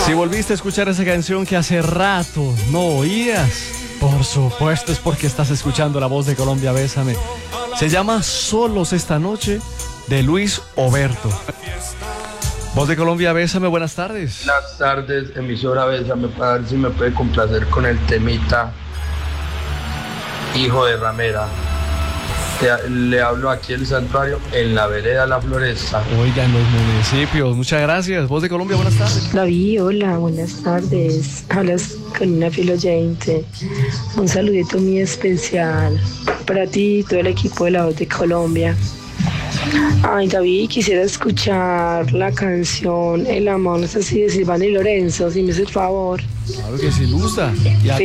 Si volviste a escuchar esa canción que hace rato no oías, por supuesto es porque estás escuchando La Voz de Colombia, Bésame. Se llama Solos esta noche, de Luis Oberto. Voz de Colombia, Bésame, buenas tardes. Buenas tardes, emisora Bésame, para ver si me puede complacer con el temita Hijo de Ramera. Le hablo aquí del santuario, en la vereda La Floresta. Oiga, en los municipios, muchas gracias. Voz de Colombia, buenas tardes. David, hola, buenas tardes. Hablas con una fiel oyente. Un saludito muy especial para ti y todo el equipo de La Voz de Colombia. Ay, David, quisiera escuchar la canción El amor no es así de Silvana y Lorenzo, si me hace el favor. Claro que sí, gusta.